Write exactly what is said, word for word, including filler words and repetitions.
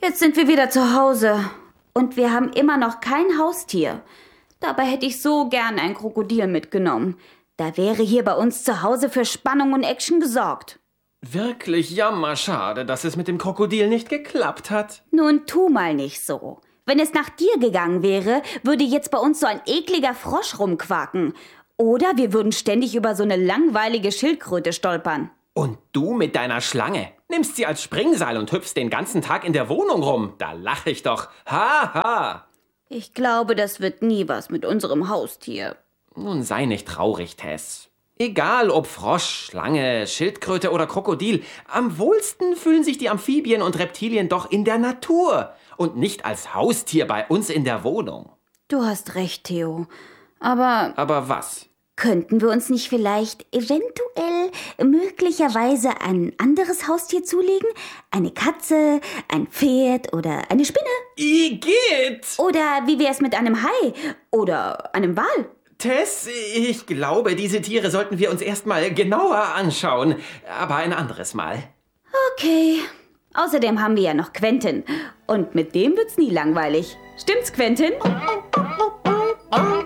Jetzt sind wir wieder zu Hause. Und wir haben immer noch kein Haustier. Dabei hätte ich so gern ein Krokodil mitgenommen. Da wäre hier bei uns zu Hause für Spannung und Action gesorgt. Wirklich jammerschade, dass es mit dem Krokodil nicht geklappt hat. Nun tu mal nicht so. Wenn es nach dir gegangen wäre, würde jetzt bei uns so ein ekliger Frosch rumquaken. Oder wir würden ständig über so eine langweilige Schildkröte stolpern. Und du mit deiner Schlange nimmst sie als Springseil und hüpfst den ganzen Tag in der Wohnung rum. Da lache ich doch. Ha, ha. Ich glaube, das wird nie was mit unserem Haustier. Nun sei nicht traurig, Tess. Egal ob Frosch, Schlange, Schildkröte oder Krokodil, am wohlsten fühlen sich die Amphibien und Reptilien doch in der Natur und nicht als Haustier bei uns in der Wohnung. Du hast recht, Theo. Aber... Aber was? Könnten wir uns nicht vielleicht eventuell möglicherweise ein anderes Haustier zulegen? Eine Katze, ein Pferd oder eine Spinne? Igitt! Oder wie wär's mit einem Hai oder einem Wal? Tess, ich glaube, diese Tiere sollten wir uns erstmal genauer anschauen. Aber ein anderes Mal. Okay. Außerdem haben wir ja noch Quentin. Und mit dem wird's nie langweilig. Stimmt's, Quentin?